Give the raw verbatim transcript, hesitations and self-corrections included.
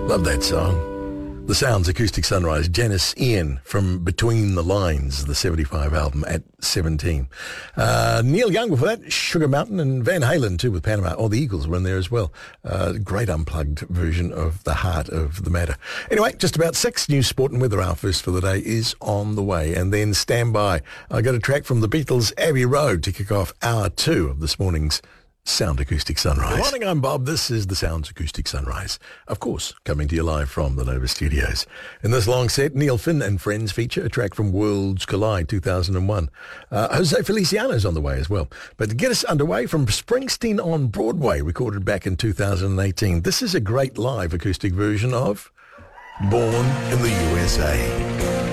Love that song. The Sounds Acoustic Sunrise. Janice Ian from Between the Lines, the seventy-five album at seventeen. Uh, Neil Young before that, Sugar Mountain, and Van Halen too with Panama. Oh, the Eagles were in there as well. Uh, great unplugged version of The Heart of the Matter. Anyway, just about six. News, sport and weather. Our first for the day is on the way. And then stand by. I got a track from the Beatles, Abbey Road, to kick off hour two of this morning's Sound Acoustic Sunrise. Good morning, I'm Bob. This is the Sounds Acoustic Sunrise. Of course, coming to you live from the Nova Studios. In this long set, Neil Finn and Friends feature a track from Worlds Collide two thousand one. Uh, Jose Feliciano's on the way as well. But to get us underway, from Springsteen on Broadway, recorded back in two thousand eighteen. This is a great live acoustic version of Born in the U S A.